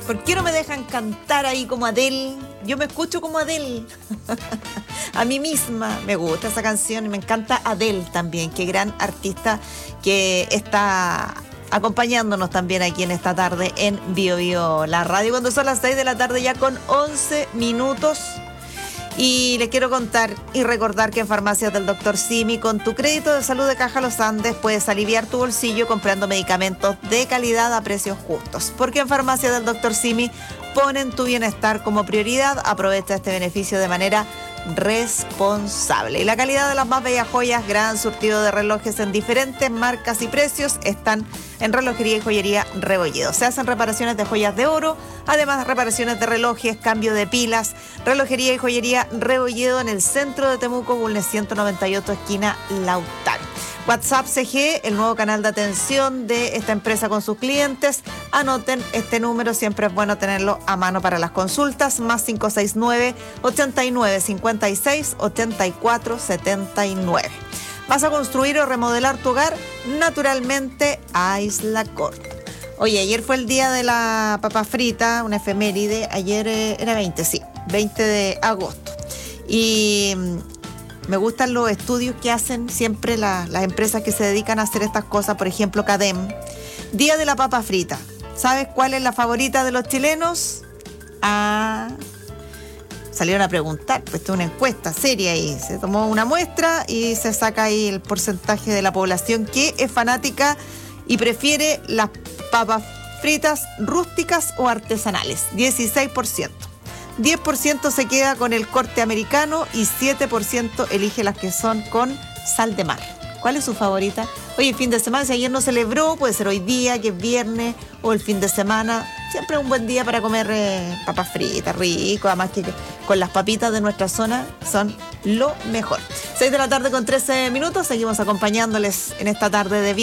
¿Por qué no me dejan cantar ahí como Adele? Yo me escucho como Adele. A mí misma me gusta esa canción y me encanta Adele también. Qué gran artista que está acompañándonos también aquí en esta tarde en Bio Bio, la radio, cuando son las 6 de la tarde ya con 11 minutos. Y les quiero contar y recordar que en Farmacias del Dr. Simi, con tu crédito de salud de Caja Los Andes, puedes aliviar tu bolsillo comprando medicamentos de calidad a precios justos. Porque en Farmacias del Dr. Simi ponen tu bienestar como prioridad. Aprovecha este beneficio de manera responsable. Y la calidad de las más bellas joyas, gran surtido de relojes en diferentes marcas y precios, están en Relojería y Joyería Rebolledo. Se hacen reparaciones de joyas de oro, además reparaciones de relojes, cambio de pilas. Relojería y Joyería Rebolledo en el centro de Temuco, Bulnes 198, esquina Lautaro. WhatsApp CG, el nuevo canal de atención de esta empresa con sus clientes. Anoten este número, siempre es bueno tenerlo a mano para las consultas. Más 569-8956-8479. ¿Vas a construir o remodelar tu hogar? Naturalmente, Aislacort. Oye, ayer fue el día de la papa frita, una efeméride. Ayer era 20 de agosto. Y me gustan los estudios que hacen siempre las empresas que se dedican a hacer estas cosas. Por ejemplo, Cadem. Día de la papa frita. ¿Sabes cuál es la favorita de los chilenos? Salieron a preguntar, pues esto es una encuesta seria y se tomó una muestra y se saca ahí el porcentaje de la población que es fanática y prefiere las papas fritas rústicas o artesanales. 16%. 10% se queda con el corte americano y 7% elige las que son con sal de mar. ¿Cuál es su favorita? Oye, fin de semana, si ayer no celebró, puede ser hoy día, que es viernes, o el fin de semana. Siempre es un buen día para comer papas fritas, rico. Además que con las papitas de nuestra zona son lo mejor. 6 de la tarde con 13 minutos. Seguimos acompañándoles en esta tarde de viernes.